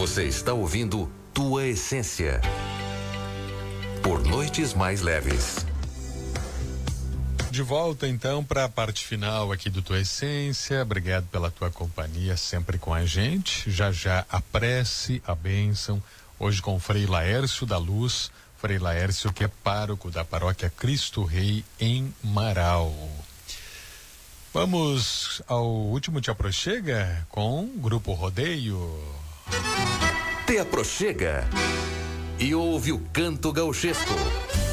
Você está ouvindo Tua Essência. Por noites mais leves. De volta então para a parte final aqui do Tua Essência. Obrigado pela tua companhia sempre com a gente. Já já a prece, a bênção. Hoje com o Frei Laércio da Luz. Frei Laércio, que é pároco da paróquia Cristo Rei em Marau. Vamos ao último Te Aproxega com o Grupo Rodeio. Te Aproxega e ouve o canto gauchesco.